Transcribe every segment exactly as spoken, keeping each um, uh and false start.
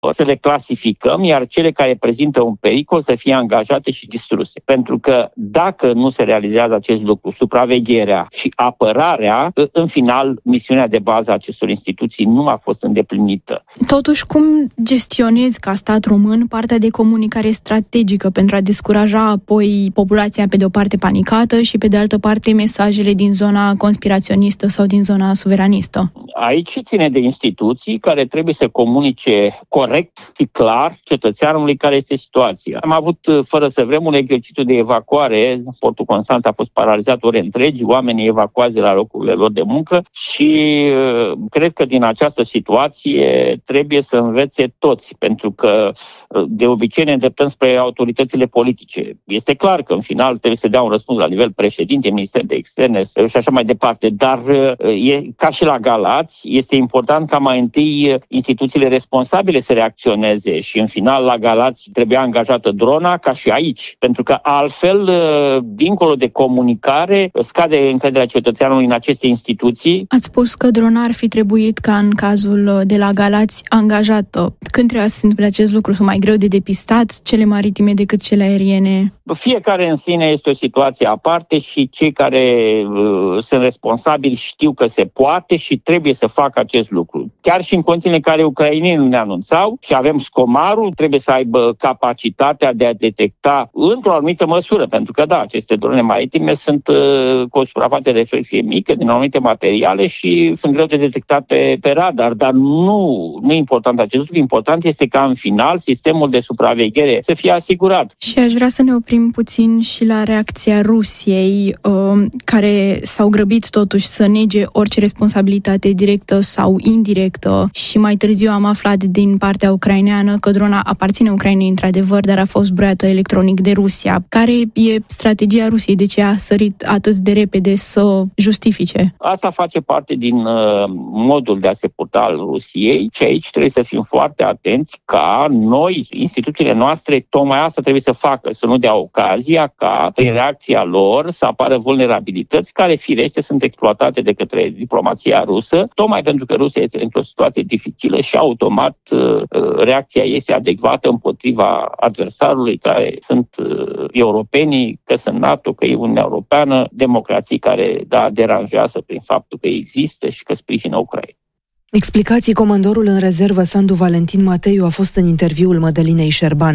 să le clasificăm, iar cele care prezintă un pericol să fie angajate și distruse. Pentru că dacă nu se realizează acest lucru, supravegherea și apărarea, în final, misiunea de bază a acestor instituții nu a fost îndeplinită. Totuși, cum gestionezi ca stat român partea de comunicare strategică pentru a descuraja apoi populația pe de o parte panicată și pe de altă parte mesajele din zona conspiraționistă sau din zona suveranistă? Aici ține de instituții care trebuie să comunice corect și clar cetățeanului care este situația. Am avut, fără să vrem, un exercițiu de evacuare. Portul Constanța a fost paralizat ore întregi, oamenii evacuați de la locurile lor de muncă și cred că din această situație trebuie să învețe toți, pentru că de obicei ne îndreptăm spre autoritățile politice. Este clar că în final trebuie să dea un răspuns la nivel președinte, Minister de Externe și așa mai departe, dar e, ca și la Galați, este important ca mai întâi instituțiile responsabile să reacționeze și în final la Galați trebuia angajată drona ca și aici, pentru că altfel, dincolo de comunicare, scade încrederea cetățeanului în aceste instituții. Ați spus că drona ar fi trebuit ca în cazul de la Galați angajată. Când trebuia să se întâmple acest lucru? Sunt mai greu de depistat cele maritime decât cele aeriene? Fiecare în sine este o situație aparte și cei care uh, sunt responsabili știu că se poate și trebuie să facă acest lucru. Chiar și în condițiile în care ucrainenii ne anunțau și avem Scomarul, trebuie să aibă capacitatea de a detecta într-o anumită măsură, pentru că da, aceste drone maritime sunt uh, cu o suprafață de reflexie mică din anumite materiale și sunt greu de detectat pe, pe radar, dar nu, nu e important acest lucru. Important este ca în final sistemul de supraveghere să fie asigurat. Și aș vrea să ne oprim puțin și la reacția Rusiei, uh, care s-au grăbit totuși să nege orice responsabilitate directă sau indirectă și mai târziu am aflat din partea ucraineană că drona aparține Ucrainei într-adevăr, dar a fost zburată electronic de Rusia. Care e strategia Rusiei? De ce a sărit atât de repede să justifice? Asta face parte din uh, modul de a se purta al Rusiei și aici trebuie să fim foarte atenți ca noi, instituțiile noastre, tocmai asta trebuie să facă, să nu dea ocazia ca prin reacția lor să apară vulnerabilități care firește sunt exploatate de către diplomația rusă, tocmai pentru că Rusia este într-o situație dificilă și automat reacția este adecvată împotriva adversarului, care sunt europenii, că sunt NATO, că e Uniunea Europeană, democrații care da, deranjează prin faptul că există și că sprijină Ucraina. Explicații comandorul în rezervă Sandu Valentin Mateiu a fost în interviul Mădălinei Șerban.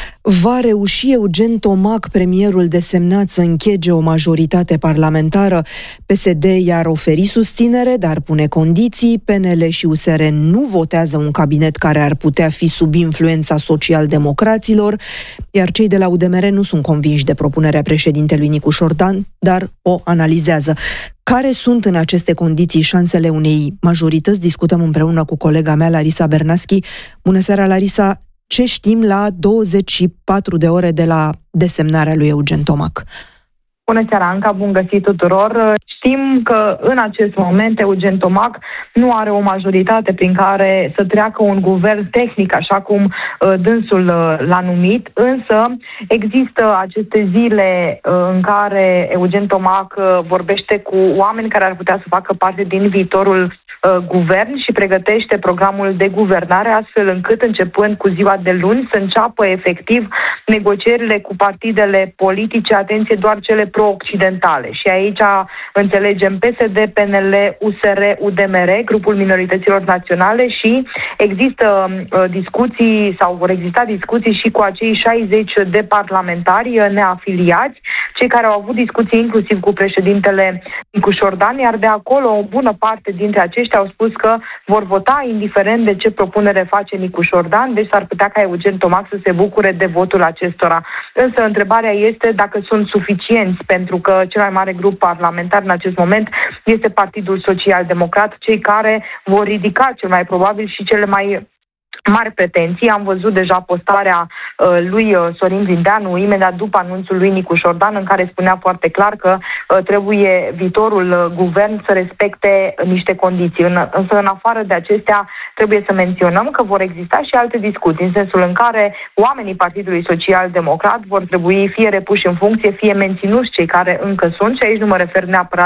Va reuși Eugen Tomac, premierul desemnat, să închege o majoritate parlamentară? P S D i-ar oferi susținere, dar pune condiții. P N L și U S R nu votează un cabinet care ar putea fi sub influența social-democraților, iar cei de la U D M R nu sunt convinși de propunerea președintelui Nicu Șordan, dar o analizează. Care sunt în aceste condiții șansele unei majorități? Discutăm împreună cu colega mea, Larisa Bernaschi. Bună seara, Larisa! Ce știm la douăzeci și patru de ore de la desemnarea lui Eugen Tomac? Bună seara, Anca, bun găsit tuturor! Știm că în acest moment Eugen Tomac nu are o majoritate prin care să treacă un guvern tehnic, așa cum uh, dânsul uh, l-a numit, însă există aceste zile uh, în care Eugen Tomac uh, vorbește cu oameni care ar putea să facă parte din viitorul uh, guvern și pregătește programul de guvernare, astfel încât, începând cu ziua de luni, să înceapă efectiv negocierile cu partidele politice, atenție, doar cele pro-occidentale. Și aici înțelegem P S D, P N L, U S R, U D M R, grupul minorităților naționale, și există uh, discuții sau vor exista discuții și cu acei șaizeci de parlamentari neafiliați, cei care au avut discuții inclusiv cu președintele Nicu Șordan, iar de acolo o bună parte dintre aceștia au spus că vor vota indiferent de ce propunere face Nicu Șordan, deci s-ar putea ca Eugen Tomac să se bucure de votul acestora. Însă întrebarea este dacă sunt suficienți, pentru că cel mai mare grup parlamentar în acest moment este Partidul Social Democrat, cei care vor ridica cel mai probabil și cele mai mari pretenții. Am văzut deja postarea uh, lui uh, Sorin Grindeanu imediat după anunțul lui Nicu Șordan, în care spunea foarte clar că uh, trebuie viitorul uh, guvern să respecte niște condiții. În, însă în afară de acestea trebuie să menționăm că vor exista și alte discuții, în sensul în care oamenii Partidului Social Democrat vor trebui fie repuși în funcție, fie menținuți cei care încă sunt, și aici nu mă refer neapărat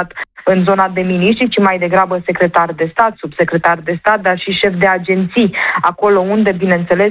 în zona de miniștri, ci mai degrabă secretar de stat, subsecretar de stat, dar și șef de agenții, acolo unde, bineînțeles,